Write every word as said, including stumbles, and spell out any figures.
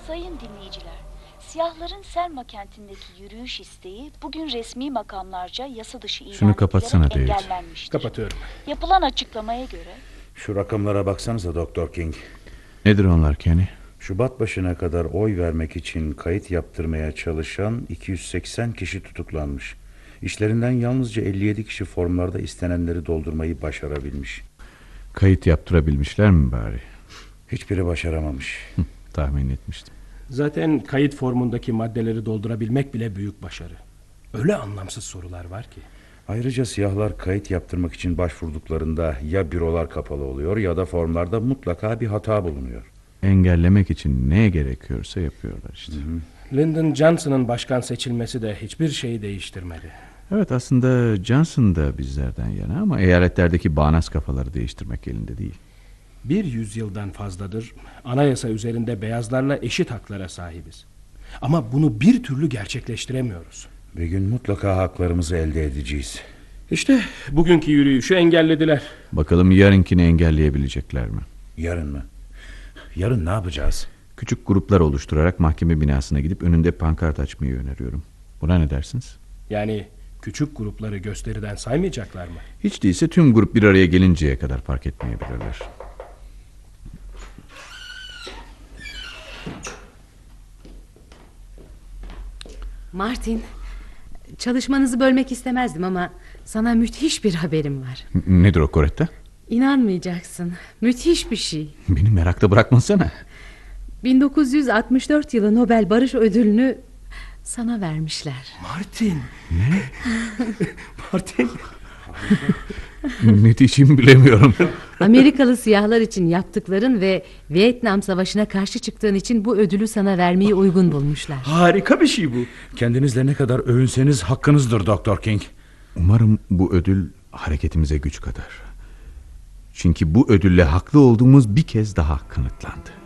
Sayın dinleyiciler, siyahların Selma kentindeki yürüyüş isteği bugün resmi makamlarca yasa dışı ilan Şunu kapatsana edilerek David. engellenmiştir. Kapatıyorum. Yapılan açıklamaya göre... Şu rakamlara baksanıza Doktor King. Nedir onlar Kenny? Şubat başına kadar oy vermek için kayıt yaptırmaya çalışan iki yüz seksen kişi tutuklanmış. İşlerinden yalnızca elli yedi kişi formlarda istenenleri doldurmayı başarabilmiş. Kayıt yaptırabilmişler mi bari? Hiçbiri başaramamış. Tahmin etmiştim. Zaten kayıt formundaki maddeleri doldurabilmek bile büyük başarı. Öyle anlamsız sorular var ki. Ayrıca siyahlar kayıt yaptırmak için başvurduklarında ya bürolar kapalı oluyor ya da formlarda mutlaka bir hata bulunuyor. Engellemek için ne gerekiyorsa yapıyorlar işte. Hı hı. Lyndon Johnson'ın başkan seçilmesi de hiçbir şeyi değiştirmedi. Evet, aslında Johnson da bizlerden yana ama eyaletlerdeki bağnaz kafaları değiştirmek elinde değil. Bir yüzyıldan fazladır anayasa üzerinde beyazlarla eşit haklara sahibiz. Ama bunu bir türlü gerçekleştiremiyoruz. Bir gün mutlaka haklarımızı elde edeceğiz. İşte bugünkü yürüyüşü engellediler. Bakalım yarınkini engelleyebilecekler mi? Yarın mı? Yarın ne yapacağız? Küçük gruplar oluşturarak mahkeme binasına gidip önünde pankart açmayı öneriyorum. Buna ne dersiniz? Yani küçük grupları gösteriden saymayacaklar mı? Hiç değilse tüm grup bir araya gelinceye kadar fark etmeyebilirler. Martin, çalışmanızı bölmek istemezdim ama sana müthiş bir haberim var. N- nedir o Coretta? İnanmayacaksın. Müthiş bir şey. Beni merakta bırakmasana. bin dokuz yüz altmış dört yılı Nobel Barış Ödülünü sana vermişler. Martin. Ne? Martin. Ne diyeceğimi bilemiyorum. Amerikalı siyahlar için yaptıkların ve Vietnam Savaşı'na karşı çıktığın için bu ödülü sana vermeyi uygun bulmuşlar. Harika bir şey bu. Kendinizle ne kadar övünseniz hakkınızdır Doktor King. Umarım bu ödül hareketimize güç kadar. Çünkü bu ödülle haklı olduğumuz bir kez daha kanıtlandı.